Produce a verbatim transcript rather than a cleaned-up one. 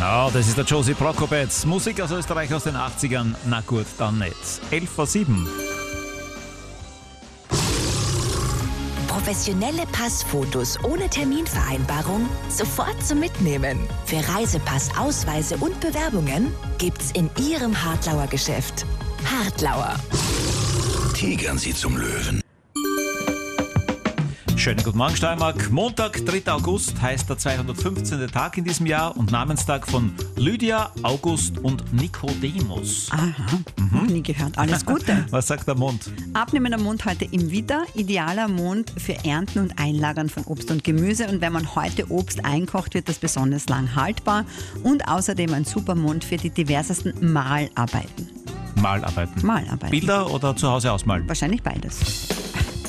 Ja, das ist der Josie Prokopetz. Musik aus Österreich aus den achtzigern. Na gut, dann nicht. elf vor sieben. Professionelle Passfotos ohne Terminvereinbarung sofort zum Mitnehmen. Für Reisepass, Ausweise und Bewerbungen gibt's in Ihrem Hartlauer Geschäft. Hartlauer. Tigern Sie zum Löwen. Schönen guten Morgen, Steiermark. Montag, dritter August, heißt der zweihundertfünfzehnte Tag in diesem Jahr und Namenstag von Lydia, August und Nikodemus. Aha, mhm. Noch nie gehört. Alles Gute. Was sagt der Mond? Abnehmender Mond heute im Widder. Idealer Mond für Ernten und Einlagern von Obst und Gemüse. Und wenn man heute Obst einkocht, wird das besonders lang haltbar. Und außerdem ein super Mond für die diversesten Malarbeiten. Malarbeiten. Malarbeiten. Bilder oder zu Hause ausmalen? Wahrscheinlich beides.